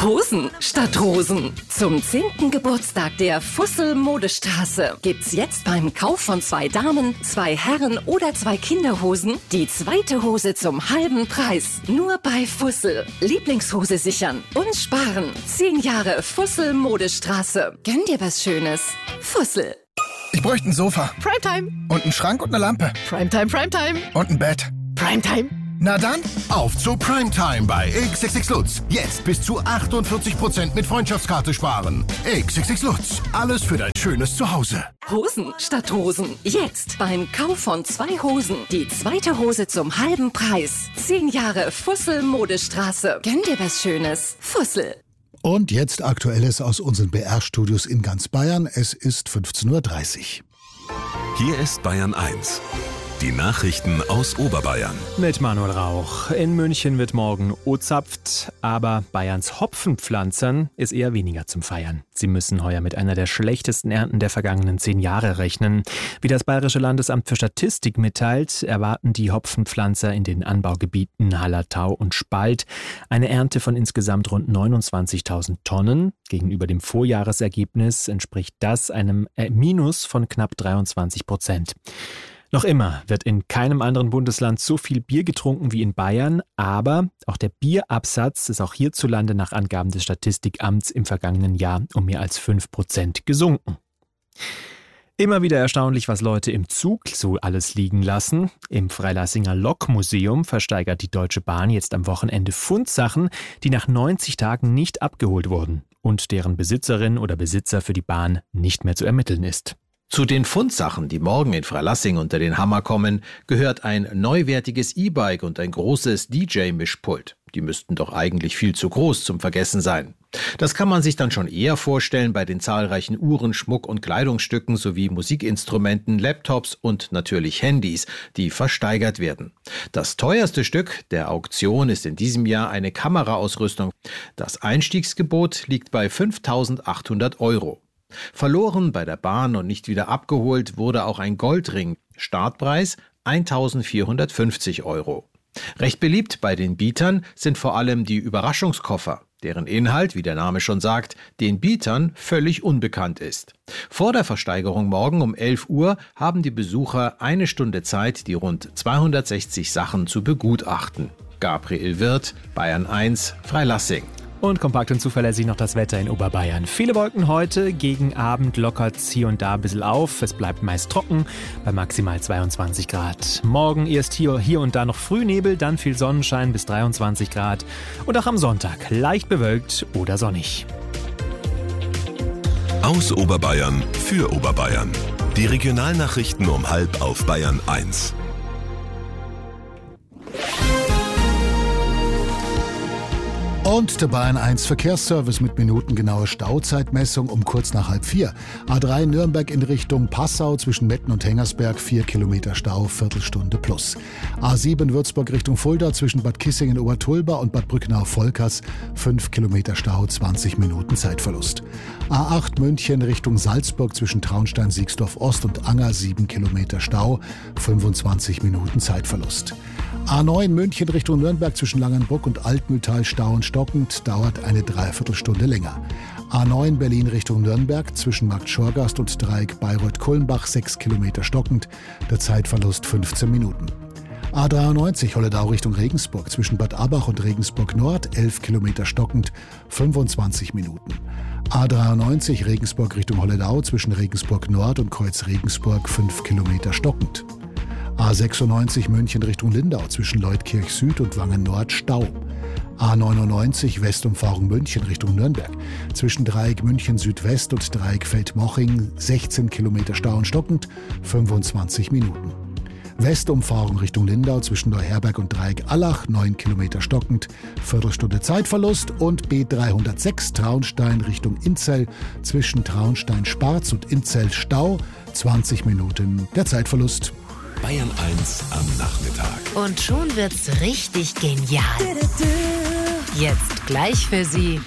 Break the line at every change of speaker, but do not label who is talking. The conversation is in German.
Hosen statt Rosen. Zum 10. Geburtstag der Fussel Modestraße gibt's jetzt beim Kauf von 2 Damen, 2 Herren oder 2 Kinderhosen die zweite Hose zum halben Preis. Nur bei Fussel. Lieblingshose sichern und sparen. 10 Jahre Fussel Modestraße. Gönn dir was Schönes. Fussel.
Ich bräuchte ein Sofa.
Primetime.
Und einen Schrank und eine Lampe.
Primetime, Primetime.
Und ein Bett.
Primetime.
Na dann,
auf zu Primetime bei XXX Lutz. Jetzt bis zu 48% mit Freundschaftskarte sparen. XXX Lutz. Alles für dein schönes Zuhause.
Hosen statt Rosen. Jetzt beim Kauf von 2 Hosen die zweite Hose zum halben Preis. 10 Jahre Fussel Modestraße. Gönn dir was Schönes. Fussel.
Und jetzt Aktuelles aus unseren BR-Studios in ganz Bayern. Es ist 15:30 Uhr.
Hier ist Bayern 1. Die Nachrichten aus Oberbayern.
Mit Manuel Rauch. In München wird morgen ozapft, aber Bayerns Hopfenpflanzern ist eher weniger zum Feiern. Sie müssen heuer mit einer der schlechtesten Ernten der vergangenen 10 Jahre rechnen. Wie das Bayerische Landesamt für Statistik mitteilt, erwarten die Hopfenpflanzer in den Anbaugebieten Hallertau und Spalt eine Ernte von insgesamt rund 29.000 Tonnen. Gegenüber dem Vorjahresergebnis entspricht das einem Minus von knapp 23%. Noch immer wird in keinem anderen Bundesland so viel Bier getrunken wie in Bayern, aber auch der Bierabsatz ist auch hierzulande nach Angaben des Statistikamts im vergangenen Jahr um mehr als 5% gesunken. Immer wieder erstaunlich, was Leute im Zug so alles liegen lassen. Im Freilassinger Lokmuseum versteigert die Deutsche Bahn jetzt am Wochenende Fundsachen, die nach 90 Tagen nicht abgeholt wurden und deren Besitzerin oder Besitzer für die Bahn nicht mehr zu ermitteln ist.
Zu den Fundsachen, die morgen in Freilassing unter den Hammer kommen, gehört ein neuwertiges E-Bike und ein großes DJ-Mischpult. Die müssten doch eigentlich viel zu groß zum Vergessen sein. Das kann man sich dann schon eher vorstellen bei den zahlreichen Uhren, Schmuck- und Kleidungsstücken sowie Musikinstrumenten, Laptops und natürlich Handys, die versteigert werden. Das teuerste Stück der Auktion ist in diesem Jahr eine Kameraausrüstung. Das Einstiegsgebot liegt bei 5.800 €. Verloren bei der Bahn und nicht wieder abgeholt wurde auch ein Goldring. Startpreis 1.450 €. Recht beliebt bei den Bietern sind vor allem die Überraschungskoffer, deren Inhalt, wie der Name schon sagt, den Bietern völlig unbekannt ist. Vor der Versteigerung morgen um 11 Uhr haben die Besucher 1 Stunde Zeit, die rund 260 Sachen zu begutachten. Gabriel Wirth, Bayern 1, Freilassing.
Und kompakt und zuverlässig noch das Wetter in Oberbayern. Viele Wolken heute, gegen Abend lockert es hier und da ein bisschen auf. Es bleibt meist trocken bei maximal 22 Grad. Morgen erst hier und da noch Frühnebel, dann viel Sonnenschein bis 23 Grad. Und auch am Sonntag leicht bewölkt oder sonnig.
Aus Oberbayern für Oberbayern. Die Regionalnachrichten um 12:30 auf Bayern 1.
Und der Bayern 1 Verkehrsservice mit minutengenauer Stauzeitmessung um kurz nach 3:30. A3 Nürnberg in Richtung Passau zwischen Metten und Hengersberg 4 Kilometer Stau, Viertelstunde plus. A7 Würzburg Richtung Fulda zwischen Bad Kissingen-Obertulba und Bad Brücknau-Volkers 5 Kilometer Stau, 20 Minuten Zeitverlust. A8 München Richtung Salzburg zwischen Traunstein-Siegsdorf Ost und Anger 7 Kilometer Stau, 25 Minuten Zeitverlust. A9 München Richtung Nürnberg zwischen Langenbruck und Altmühltal Stau und stockend, dauert eine Dreiviertelstunde länger. A9 Berlin Richtung Nürnberg zwischen Marktschorgast und Dreieck Bayreuth-Kulmbach 6 Kilometer stockend, der Zeitverlust 15 Minuten. A93 Holledau Richtung Regensburg zwischen Bad Abbach und Regensburg Nord 11 Kilometer stockend, 25 Minuten. A93 Regensburg Richtung Holledau zwischen Regensburg Nord und Kreuz Regensburg 5 Kilometer stockend. A96 München Richtung Lindau zwischen Leutkirch Süd und Wangen Nord Stau. A99 Westumfahrung München Richtung Nürnberg zwischen Dreieck München Südwest und Dreieck Feldmoching 16 Kilometer Stau und stockend, 25 Minuten. Westumfahrung Richtung Lindau zwischen Neuherberg und Dreieck Allach 9 Kilometer stockend, Viertelstunde Zeitverlust. Und B306 Traunstein Richtung Inzell zwischen Traunstein-Sparz und Inzell Stau 20 Minuten, der Zeitverlust.
Bayern 1 am Nachmittag.
Und schon wird's richtig genial. Jetzt gleich für Sie